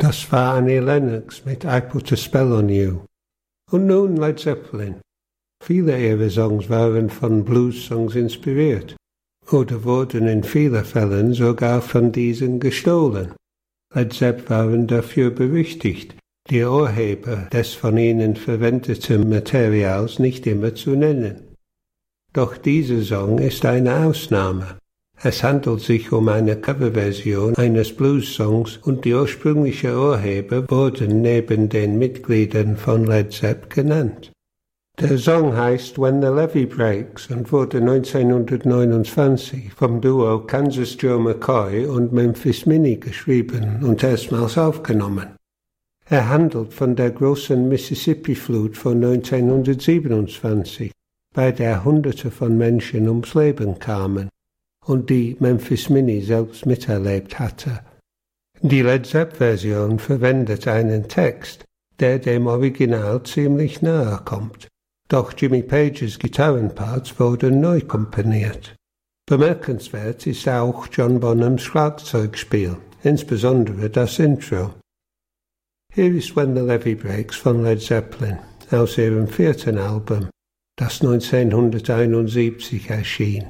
Das war Annie Lennox mit I Put a Spell on You. Und nun Led Zeppelin. Viele ihrer Songs waren von Blues-Songs inspiriert oder wurden in vielen Fällen sogar von diesen gestohlen. Led Zepp waren dafür berüchtigt, die Urheber des von ihnen verwendeten Materials nicht immer zu nennen. Doch dieser Song ist eine Ausnahme. Es handelt sich um eine Coverversion eines Blues-Songs und die ursprünglichen Urheber wurden neben den Mitgliedern von Led Zepp genannt. Der Song heißt When the Levee Breaks und wurde 1929 vom Duo Kansas Joe McCoy und Memphis Minnie geschrieben und erstmals aufgenommen. Er handelt von der großen Mississippi-Flut von 1927, bei der Hunderte von Menschen ums Leben kamen und die Memphis Minnie selbst miterlebt hatte. Die Led Zepp-Version verwendet einen Text, der dem Original ziemlich nahe kommt. Doch Jimmy Pages Gitarrenparts wurden neu komponiert. Bemerkenswert ist auch John Bonhams Schlagzeugspiel, insbesondere das Intro. Hier ist When the Levee Breaks von Led Zeppelin aus ihrem 4. Album, das 1971 erschien.